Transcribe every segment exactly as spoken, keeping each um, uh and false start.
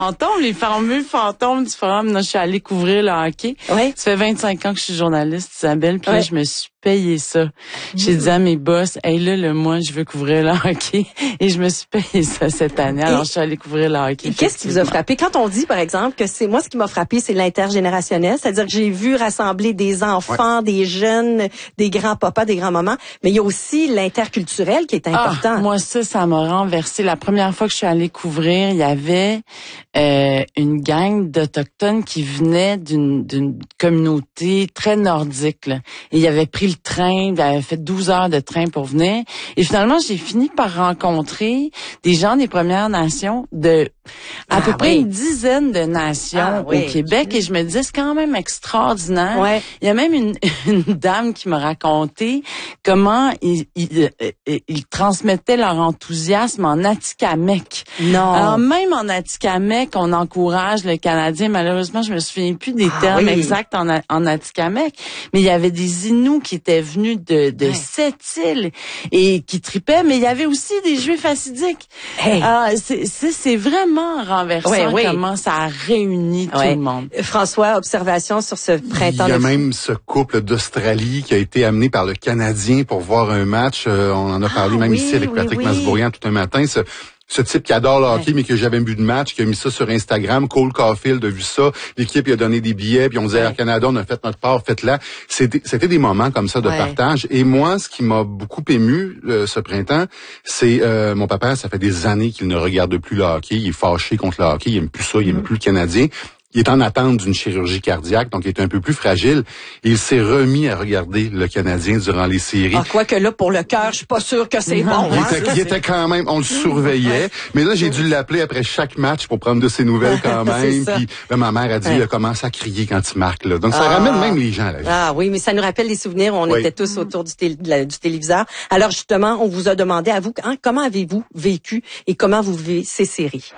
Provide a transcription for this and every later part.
fantômes, les fameux fantômes du forum. Non, je suis allée couvrir le hockey. Oui. Ça fait vingt-cinq ans que je suis journaliste, Isabelle, puis ouais. là, je me suis payé ça. Mmh. J'ai dit à mes boss, hey là, le mois, je veux couvrir le hockey. Et je me suis payé ça cette année. Alors, et, je suis allée couvrir le hockey. Et qu'est-ce qui vous a frappé? Quand on dit, par exemple, que c'est, moi, ce qui m'a frappé, c'est l'intergénérationnel. C'est-à-dire que j'ai vu rassembler des enfants, ouais. des jeunes, des grands-papas, des grands-mamans. Mais il y a aussi l'interculturel qui est important. Ah, moi, ça, ça m'a renversé. La première fois que je suis allée couvrir, il y avait euh, une gang d'Autochtones qui venaient d'une, d'une communauté très nordique, là. Et ils avaient pris le train, ils avaient fait douze heures de train pour venir. Et finalement, j'ai fini par rencontrer des gens des Premières Nations de à ah, peu oui. près une dizaine de nations ah, oui. au Québec. Et je me disais, c'est quand même extraordinaire. Ouais. Il y a même une, une dame qui m'a raconté comment ils, ils, ils, ils transmettaient leur enthousiasme en Atikamekw. Non. Alors, même en Atikamekw, on encourage le Canadien. Malheureusement, je me souviens plus des ah, termes oui. exacts en, en Atikamekw. Mais il y avait des Inuits qui étaient venus de, de ouais. sept îles et qui tripaient. Mais il y avait aussi des Juifs hassidiques. Hey. Ah, c'est, c'est, c'est vraiment renversant ouais, oui. comment ça a réuni tout ouais. le monde. François, observation sur ce printemps. Il y a de même ce couple d'Australie qui a été amené par le Canadien pour voir un match. Euh, on en a parlé ah, même oui, ici avec oui, Patrick oui. Masbourian tout un matin. Ce, ce type qui adore le hockey, ouais. mais qui n'a jamais vu de match, qui a mis ça sur Instagram. Cole Caulfield a vu ça. L'équipe il a donné des billets, puis on disait, ouais. Canada, on a fait notre part, faites-la. C'était, c'était des moments comme ça de ouais. partage. Et moi, ce qui m'a beaucoup ému euh, ce printemps, c'est euh, mon papa, ça fait des années qu'il ne regarde plus le hockey. Il est fâché contre le hockey. Il aime plus ça, il aime mm. plus le Canadien. Il est en attente d'une chirurgie cardiaque, donc il est un peu plus fragile. Et il s'est remis à regarder le Canadien durant les séries. Ah, quoique là, pour le cœur, je suis pas sûre que c'est bon. Il, hein, était, il était quand même, on le surveillait. Mais là, j'ai dû l'appeler après chaque match pour prendre de ses nouvelles quand même. Puis là, ma mère a dit, ouais. il a commencé à crier quand il marque. Là. Donc ça ah. ramène même les gens à la vie. Ah oui, mais ça nous rappelle les souvenirs où on oui. était tous autour du, tél- du téléviseur. Alors justement, on vous a demandé à vous, hein, comment avez-vous vécu et comment vous vivez ces séries?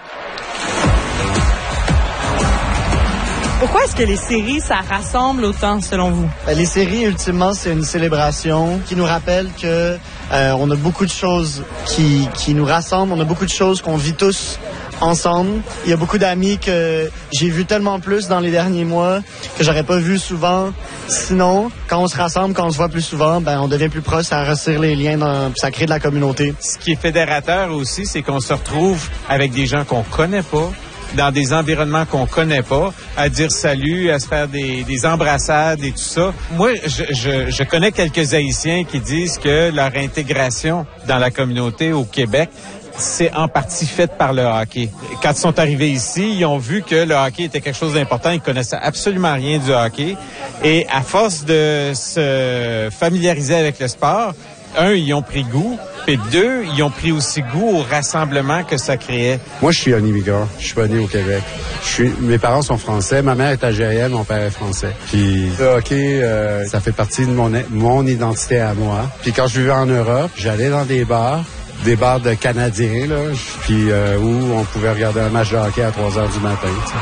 Pourquoi est-ce que les séries, ça rassemble autant, selon vous? Les séries, ultimement, c'est une célébration qui nous rappelle que euh, on a beaucoup de choses qui, qui nous rassemblent, on a beaucoup de choses qu'on vit tous ensemble. Il y a beaucoup d'amis que j'ai vus tellement plus dans les derniers mois que j'aurais pas vu souvent. Sinon, quand on se rassemble, quand on se voit plus souvent, ben on devient plus proche, ça resserre les liens, dans, ça crée de la communauté. Ce qui est fédérateur aussi, c'est qu'on se retrouve avec des gens qu'on connaît pas, dans des environnements qu'on connaît pas, à dire salut, à se faire des, des embrassades et tout ça. Moi, je, je, je connais quelques Haïtiens qui disent que leur intégration dans la communauté au Québec, c'est en partie fait par le hockey. Quand ils sont arrivés ici, ils ont vu que le hockey était quelque chose d'important. Ils connaissaient absolument rien du hockey. Et à force de se familiariser avec le sport, un, ils ont pris goût, puis deux, ils ont pris aussi goût au rassemblement que ça créait. Moi, je suis un immigrant. Je suis pas né au Québec. Je suis, mes parents sont français. Ma mère est algérienne, mon père est français. Puis le hockey, euh, ça fait partie de mon, mon identité à moi. Puis quand je vivais en Europe, j'allais dans des bars, des bars de Canadiens, là, puis euh, où on pouvait regarder un match de hockey à trois heures du matin, t'sais.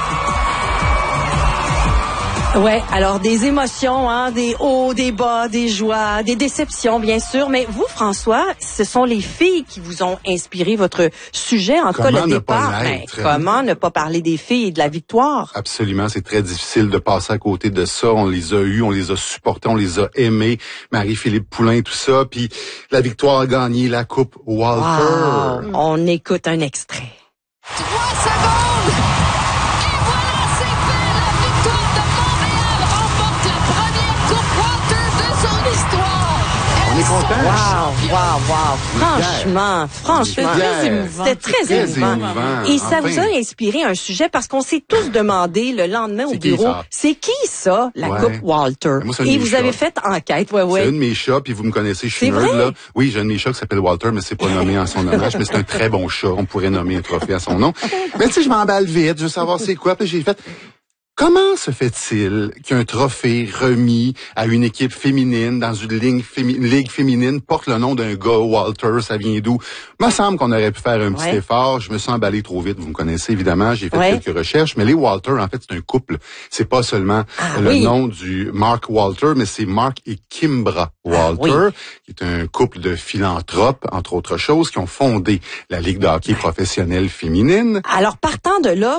Ouais, alors des émotions, hein, des hauts, des bas, des joies, des déceptions, bien sûr. Mais vous, François, ce sont les filles qui vous ont inspiré votre sujet, en tout cas le départ. Ben, comment ne pas parler des filles et de la victoire? Absolument, c'est très difficile de passer à côté de ça. On les a eus, on les a supportés, on les a aimés. Marie-Philippe Poulin, tout ça. Puis la victoire a gagné la Coupe Walter. Wow. On écoute un extrait. Trois secondes! Et voilà, c'est fait! La victoire de Montréal remporte la première Coupe Walter de son histoire! On est content. Wow, wow, wow. Franchement, franchement. Très émouvant. C'était très, très émouvant. émouvant. Et ça enfin. vous a inspiré un sujet parce qu'on s'est tous demandé le lendemain au c'est bureau, c'est qui ça, la ouais. Coupe Walter? Moi, et vous avez fait enquête, ouais, ouais. C'est un de mes chats, puis vous me connaissez, je suis nerd, là. Oui, j'ai un de mes chats qui s'appelle Walter, mais c'est pas nommé en son hommage, mais c'est un très bon chat. On pourrait nommer un trophée à son nom. Mais tu sais, je m'emballe vite, je veux savoir c'est quoi, puis j'ai fait... Comment se fait-il qu'un trophée remis à une équipe féminine dans une ligue, fémi- ligue féminine porte le nom d'un gars, Walter, ça vient d'où? Il me semble qu'on aurait pu faire un petit ouais. effort. Je me sens emballé trop vite, vous me connaissez évidemment, j'ai fait ouais. quelques recherches, mais les Walter, en fait, c'est un couple. C'est pas seulement ah, le oui. nom du Mark Walter, mais c'est Mark et Kimbra Walter, ah, oui. qui est un couple de philanthropes, entre autres choses, qui ont fondé la Ligue de hockey professionnelle féminine. Alors, partant de là,